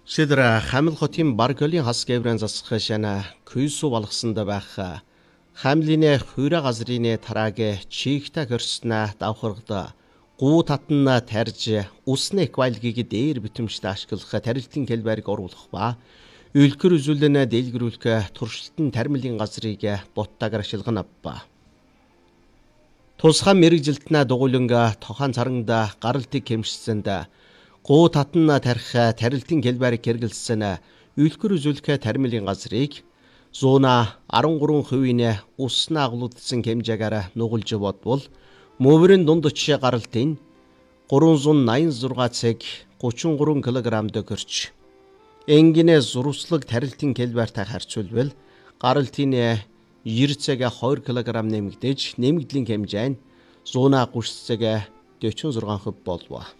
Шидра Хамил хотын Барколийн хас гэврэн засах шана күйсүү болгосонд байх Хамлины хүйрэ газрын тарааг чигта хөрснө давхаргад гуу татна тарж усны эквайлгийг дээр битэмжтэй ашиглах тарилтын хэлбэрийг оруулах ба үлгэр үзүүлэн дэлгэрүүлэх туршилтын тармилын газрыг буттагаар ашиглана ба. Тусгай мэрэгжилтнээ дугуйланга тохан царангда гаралтыг хэмжсэнд гуу татна тарих тарилтын хэлбэрийг хэрэгэлсэн үлгэр үзүүлэх тармилын газрыг 113%-ийн усна агуулдсан хэмжээгээр нугалж бодвол мөврийн дунд очи гаралтын 386 цаг 33 кг төгөрч энгинэ зурвслаг тарилтын хэлбэртэй харьцуулбал гаралтын 90 цаг 20 кг нэмэгдэж нэмэгдлийн хэмжээ нь 130 цаг 46% болов.